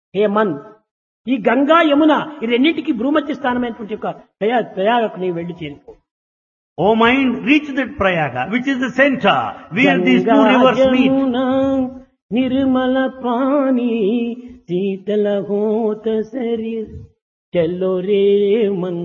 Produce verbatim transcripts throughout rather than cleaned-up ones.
హే మన్, ఈ గంగా యమున ఈ రెండింటికి భూమధ్య స్థానమైనటువంటి యొక్క ప్రయా ప్రయాగకు నీవు వెళ్లి చేరిపో. O mind, reach that Prayaga, which is the center, where these two rivers meet. Nirmala pani శీతల హోత శరీర్ చలో రే మన్,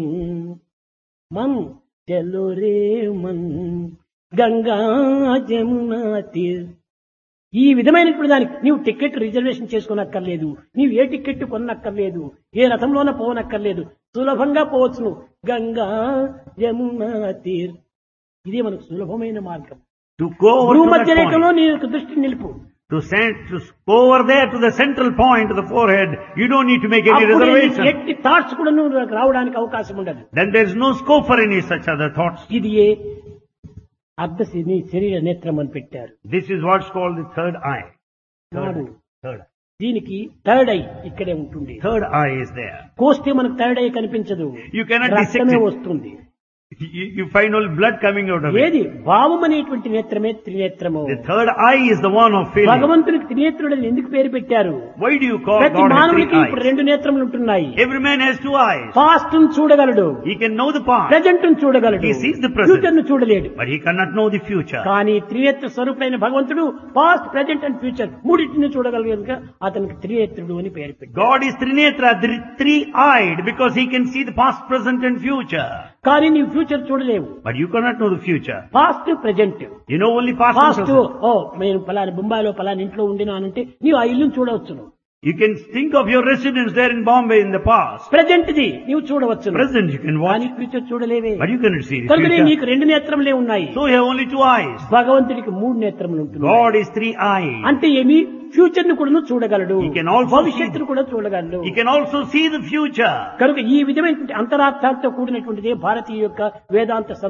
మన్ చలో రే మన్ గంగా జమునా తీర్. ఈ విధమైనటువంటి దానికి నీవు టికెట్ రిజర్వేషన్ చేసుకోనక్కర్లేదు, నీవు ఏ టికెట్ కొనక్కర్లేదు, ఏ రథంలోన పోవనక్కర్లేదు, సులభంగా పోవచ్చును. గంగా యమునా తీర్, ఇదే మనకు సులభమైన మార్గం. To go over to భూమధ్య that రేఖలో point, నీ యొక్క దృష్టిని నిలుపు. to send, to go over there to the central point of the forehead, you don't need to make any అప్పుడే నీకు reservation. ఎట్టి థాట్స్ కూడా నువ్వు రావడానికి అవకాశం ఉండదు. Then there is no scope for any such other thoughts. ఇది ఏ అర్ధ శ- శరీర నేత్రం అని పెట్టారు. This is what's called the third eye. Third, నాడు third, దీనికి థర్డ్ ఐ ఇక్కడే ఉంటుంది. third eye is there. కోస్తే మనకు థర్డ్ ఐ కనిపించదు, You cannot dissect రక్తమే it. వస్తుంది. You, you find all blood coming out of it. ఏది భావం అనేటువంటి నేత్రమే త్రినేత్రము. The third eye is the one of feeling. భగవంతునికి త్రినేత్రుడని ఎందుకు పేరు పెట్టారు? Why do you call ప్రతి God as three మానవునికి ఇప్పుడు eyes? రెండు నేత్రములు ఉంటున్నాయి. Every man has two eyes. Past చూడగలడు, He can know the past, present చూడగలడు, He sees the present. Future ను చూడలేడు. but he cannot know the future. కానీ త్రినేత్ర స్వరూపుడైన భగవంతుడు పాస్ట్, ప్రజెంట్ అండ్ ఫ్యూచర్ మూడింటిని చూడగలిగేందుకు అతనికి త్రినేత్రుడు అని పేరు పెట్టారు. God is Trinetra, the three-eyed, because he can see the past, present and future. కానీ నీవు ఫ్యూచర్ చూడలేవు. But you cannot know the future. Past, present. You know only past and past present. ఓ నేను పలాని బొంబాయిలో పలాని ఇంట్లో ఉండినానంటే నీవు ఆ ఇల్లును చూడవచ్చును. You can think of your residence there in Bombay in the past. Present the నీవు చూడవచ్చును, Present you can watch, కానీ future చూడలేవే. but you cannot see the కనుకనే future. నీకు రెండు నేత్రములే ఉన్నాయి. So you have only two eyes. భగవంతుడికి మూడు నేత్రములు ఉంటుంది. God is three-eyed. అంటే ఏమి ఫ్యూచర్ ను కూడా చూడగలడు, He can also భవిష్యత్తును కూడా చూడగలడు. He can also see the future. కనుక ఈ విధమైనటువంటి అంతరార్థాలతో కూడినటువంటిదే భారతీయ యొక్క వేదాంత